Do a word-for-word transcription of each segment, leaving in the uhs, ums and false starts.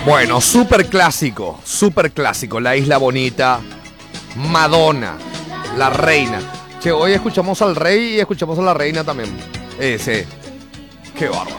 Bueno, súper clásico, súper clásico. La Isla Bonita, Madonna, la reina. Che, hoy escuchamos al rey y escuchamos a la reina también. Ese, qué bárbaro.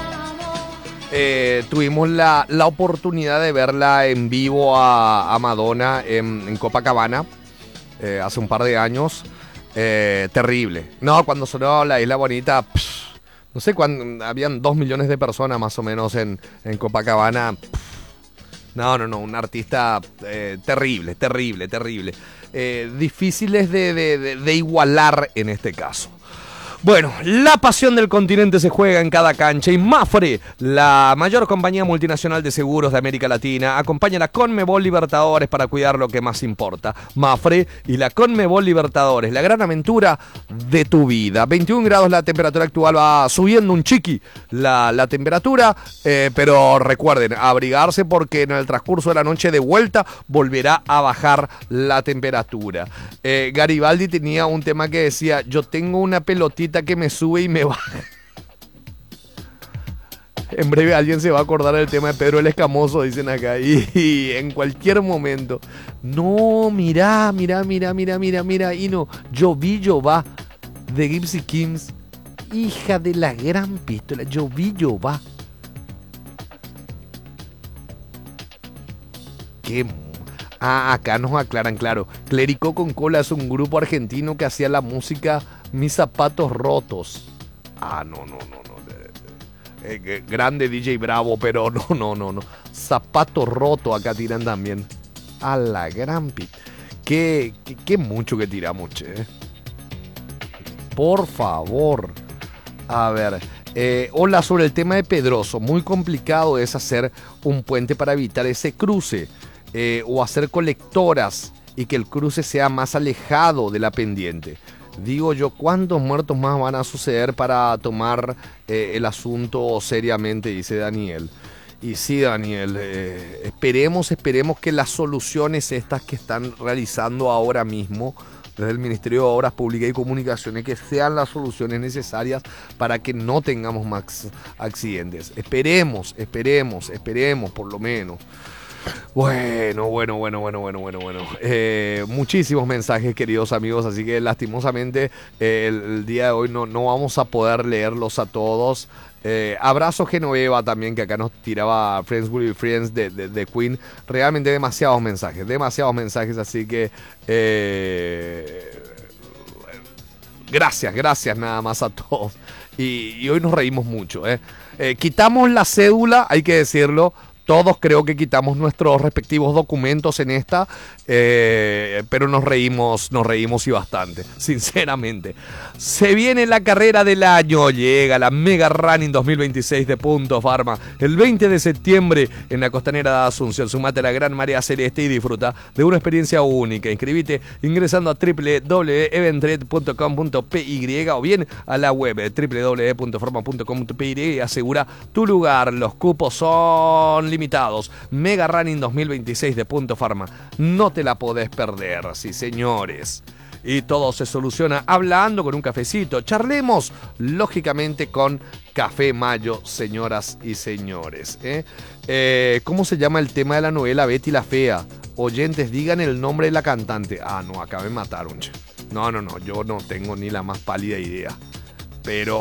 Eh, tuvimos la, la oportunidad de verla en vivo a, a Madonna en, en Copacabana eh, hace un par de años. Eh, terrible. No, cuando sonó La Isla Bonita, pff, no sé cuándo, habían dos millones de personas más o menos en, en Copacabana. Pff, no, no, no, un artista eh, terrible, terrible, terrible. Eh, difíciles de, de, de, de igualar en este caso. Bueno, la pasión del continente se juega en cada cancha y Mapfre, la mayor compañía multinacional de seguros de América Latina, acompaña a la Conmebol Libertadores para cuidar lo que más importa. Mapfre y la Conmebol Libertadores, la gran aventura de tu vida. veintiún grados la temperatura actual, va subiendo un chiqui la, la temperatura, eh, pero recuerden, abrigarse porque en el transcurso de la noche de vuelta volverá a bajar la temperatura. Eh, Garibaldi tenía un tema que decía, yo tengo una pelotita que me sube y me baja. En breve alguien se va a acordar del tema de Pedro el Escamoso, dicen acá, y, y en cualquier momento. No, mirá, mirá, mirá, mirá, mirá, mirá, y no, yo vi, yo va, de Gypsy Kings, hija de la gran pistola, yo vi, yo va. Qué... Ah, acá nos aclaran, claro. Clérico con Cola es un grupo argentino que hacía la música Mis Zapatos Rotos. Ah, no, no, no, no. Eh, eh, grande D J Bravo, pero no, no, no, no. Zapato Roto acá tiran también. A la gran pit. Qué, qué, qué mucho que tiramos, che. Por favor. A ver. Eh, hola, sobre el tema de Pedroso. Muy complicado es hacer un puente para evitar ese cruce. Eh, o hacer colectoras y que el cruce sea más alejado de la pendiente. Digo yo, ¿cuántos muertos más van a suceder para tomar eh, el asunto seriamente? Dice Daniel. Y sí, Daniel, eh, esperemos, esperemos que las soluciones estas que están realizando ahora mismo desde el Ministerio de Obras Públicas y Comunicaciones, que sean las soluciones necesarias para que no tengamos más accidentes. Esperemos, esperemos, esperemos por lo menos. Bueno, bueno, bueno, bueno, bueno, bueno, bueno. Eh, muchísimos mensajes, queridos amigos, así que lastimosamente eh, el, el día de hoy no, no vamos a poder leerlos a todos. Eh, abrazo Genoveva también, que acá nos tiraba Friends Will Be Friends de, de, de Queen. Realmente demasiados mensajes, demasiados mensajes, así que eh, gracias, gracias nada más a todos. Y, y hoy nos reímos mucho. Eh. Eh, quitamos la cédula, hay que decirlo. Todos creo que quitamos nuestros respectivos documentos en esta, eh, pero nos reímos, nos reímos y bastante, sinceramente. Se viene la carrera del año, llega la Mega Running dos mil veintiséis de Punto Pharma, el veinte de septiembre en la costanera de Asunción. Sumate a la gran marea celeste y disfruta de una experiencia única. Inscribite ingresando a doble u doble u doble u punto eventred punto com punto p y o bien a la web doble u doble u doble u punto forma punto com punto p y y asegura tu lugar. Los cupos son limitados. Limitados. Mega Running dos mil veintiséis de Punto Pharma. No te la podés perder, sí señores. Y todo se soluciona hablando con un cafecito. Charlemos, lógicamente, con Café Mayo, señoras y señores. ¿eh? Eh, ¿Cómo se llama el tema de la novela Betty la Fea? Oyentes, digan el nombre de la cantante. Ah, no, acá me mataron. Che. No, no, no, yo no tengo ni la más pálida idea. Pero...